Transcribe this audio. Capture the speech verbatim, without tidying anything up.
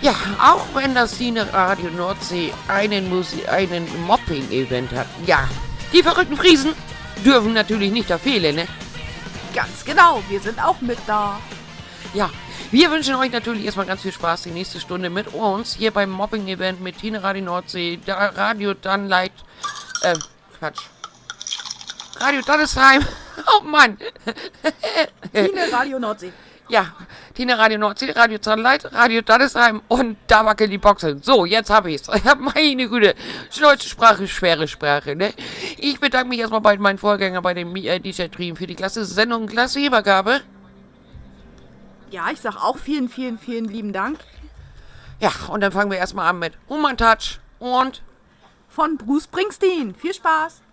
Ja, auch wenn das Cine Radio Nordsee einen, Musi- einen Mopping-Event hat. Ja, die verrückten Friesen dürfen natürlich nicht da fehlen, ne? Ganz genau, wir sind auch mit da. Ja, wir wünschen euch natürlich erstmal ganz viel Spaß die nächste Stunde mit uns hier beim Mopping-Event mit Cine Radio Nordsee, da Radio Dunlight, äh, Quatsch. Radio Dannelsheim. Oh Mann. Cine Radio Nordsee. Ja, Cine Radio Nordsee, Radio Sunlight, Radio Dannelsheim und da wackeln die Boxen. So, jetzt hab ich's. Meine Güte, deutsche Sprache, schwere Sprache, ne? Ich bedanke mich erstmal bei meinen Vorgängern bei dem äh, D J-Stream für die klasse Sendung, klasse Übergabe. Ja, ich sag auch vielen, vielen, vielen lieben Dank. Ja, und dann fangen wir erstmal an mit Human Touch und von Bruce Springsteen. Viel Spaß.